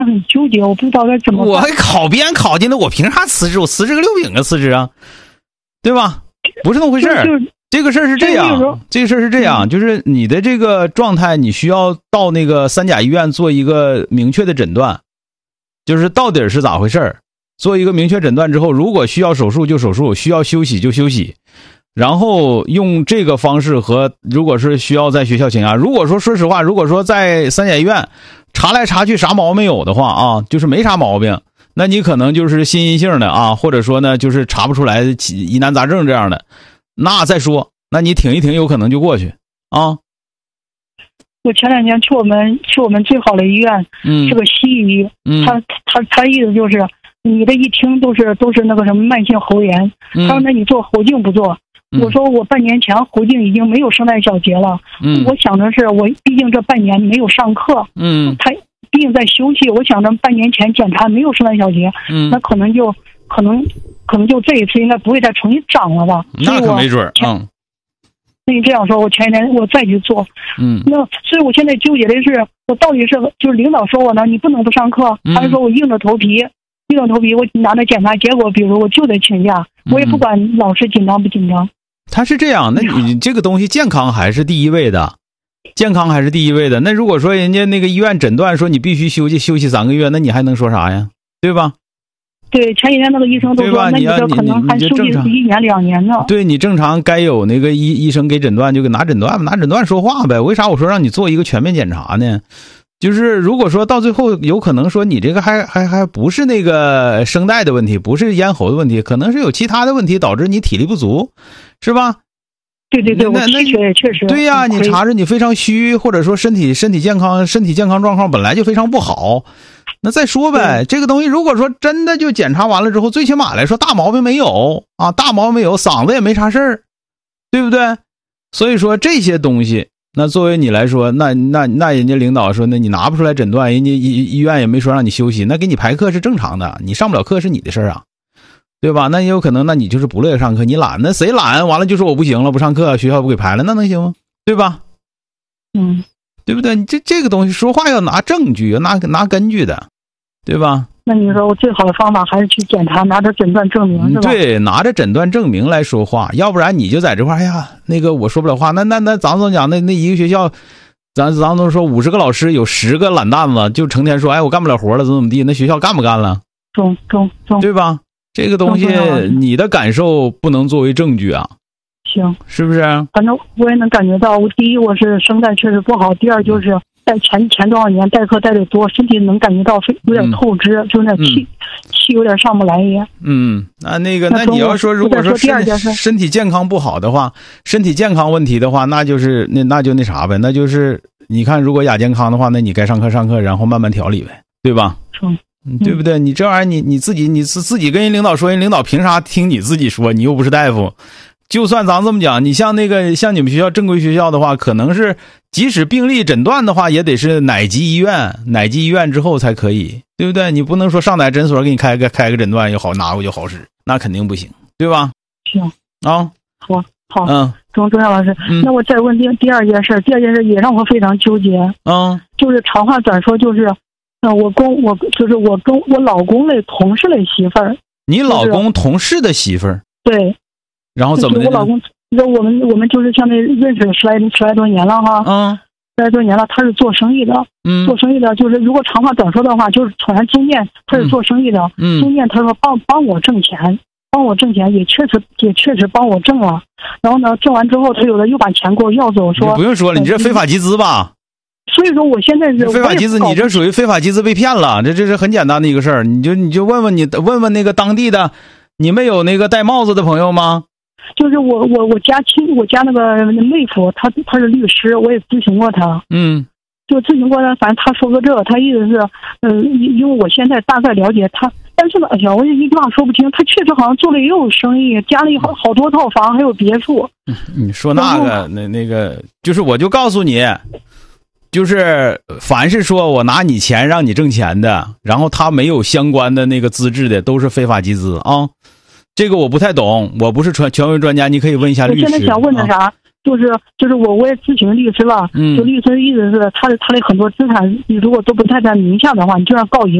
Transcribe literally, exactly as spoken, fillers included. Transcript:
很纠结，我不知道该怎么办。 我考编考进了，我凭啥辞职？我辞职个六饼啊，辞职啊，对吧？不是那么回事儿。这个事儿是这样，这个事儿是这样，就是你的这个状态，你需要到那个三甲医院做一个明确的诊断，就是到底是咋回事儿。做一个明确诊断之后，如果需要手术就手术，需要休息就休息，然后用这个方式和如果是需要在学校请假，如果说说实话，如果说在三甲医院查来查去啥毛病没有的话啊，就是没啥毛病，那你可能就是心因性的啊，或者说呢就是查不出来疑难杂症这样的，那再说，那你挺一挺有可能就过去啊。 我前两天去我们去我们最好的医院，嗯，是个西医，嗯，他他他意思就是你这一听都是都是那个什么慢性喉炎，嗯，他说那你做喉镜不做？嗯，我说我半年前喉镜已经没有声带小结了，嗯，我想着是我毕竟这半年没有上课，嗯，他毕竟在休息，我想着半年前检查没有声带小结，嗯，那可能就可能可能就这一次应该不会再重新长了吧？ 那可没准，嗯。 那你这样说，我前一天我再去做，嗯，那所以我现在纠结的是，我到底是就是领导说我呢，你不能不上课，嗯，还是说我硬着头皮，硬着头皮我拿着检查结果，比如我就得请假，我也不管老师紧张不紧张。 他是这样，那你这个东西健康还是第一位的，健康还是第一位的。那如果说人家那个医院诊断说你必须休息休息三个月，那你还能说啥呀？对吧？ 对，前几天那个医生都说，那你这可能还休息一年两年呢。 对，你正常该有那个医医生给诊断就给拿诊断，拿诊断说话呗。为啥我说让你做一个全面检查呢？就是如果说到最后有可能说你这个还还还不是那个声带的问题，不是咽喉的问题，可能是有其他的问题导致你体力不足，是吧？ 对对对，我气血也确实。 对呀，你查着你非常虚，或者说身体身体健康身体健康状况本来就非常不好。那再说呗，这个东西如果说真的就检查完了之后，最起码来说大毛病没有啊，大毛病没有，嗓子也没啥事儿，对不对？所以说这些东西，那作为你来说，那那那人家领导说，那你拿不出来诊断，人家医医院也没说让你休息，那给你排课是正常的，你上不了课是你的事儿啊，对吧？那也有可能，那你就是不乐意上课，你懒，那谁懒？完了就说我不行了，不上课，学校不给排了，那能行吗？对吧？ 嗯。 对不对？你这这个东西说话要拿证据，要拿拿根据的，对吧？ 那你说我最好的方法还是去检查，拿着诊断证明，是吧？ 对，拿着诊断证明来说话，要不然你就在这块，哎呀，那个我说不了话。那那那咱总讲，那那一个学校，咱咱总说五十个老师有十个懒蛋子，就成天说，哎，我干不了活了，怎么怎么地？那学校干不干了？ 中中中， 对吧？这个东西你的感受不能作为证据啊。 行， 是不是？ 反正我也能感觉到，我第一我是声带确实不好，第二就是在前前多少年代课带的多，身体能感觉到有点透支，嗯，就那气、嗯、气有点上不来也。 嗯，那那个，那你要说如果说身身体健康不好的话，身体健康问题的话，那就是那那就那啥呗，那就是你看，如果亚健康的话，那你该上课上课，然后慢慢调理呗，对吧？ 嗯。 对不对？你这玩意儿，你你自己你自自己跟人领导说，人领导凭啥听你自己说？你又不是大夫。就算咱这么讲，你像那个像你们学校正规学校的话，可能是即使病例诊断的话，也得是哪级医院哪级医院之后才可以，对不对？你不能说上哪诊所给你开个开个诊断就好拿过就好使，那肯定不行，对吧？ 行啊， 好好， 嗯， 钟钟晓老师，嗯，那我再问第第二件事，第二件事也让我非常纠结， 嗯， 就是长话短说，就是，呃，我公我就是我跟我老公的同事的媳妇儿， 你老公同事的媳妇儿， 对。 然后怎么的？ 我老公，我们我们就是相当于认识十来十来多年了哈， 嗯， 十来多年了。他是做生意的，嗯，做生意的，就是如果长话短说的话，就是从来中间他是做生意的，嗯，中间他说帮帮我挣钱，帮我挣钱，也确实也确实帮我挣了。然后呢，挣完之后，他有的又把钱给我要走，说不用说了，你这非法集资吧？ 所以说我现在是非法集资，你这属于非法集资被骗了，这这是很简单的一个事儿。你就你就问问你问问那个当地的，你们有那个戴帽子的朋友吗？ 就是我我我家亲我家那个妹夫，他他是律师，我也咨询过他， 嗯， 就咨询过他，反正他说个这个，他意思是，嗯、呃，因为我现在大概了解他，但是呢，哎呀，我一句话说不清，他确实好像做了也有生意，家里好好多套房，还有别墅。 你说那个那那个，就是我就告诉你，就是凡是说我拿你钱让你挣钱的，然后他没有相关的那个资质的，都是非法集资啊。这个我不太懂，我不是权权威专家，你可以问一下律师。 我现在想问的啥？啊、 就是就是我我也咨询律师了， 嗯， 就律师的意思是他的他的很多资产，你如果都不在他名下的话，你就让告赢。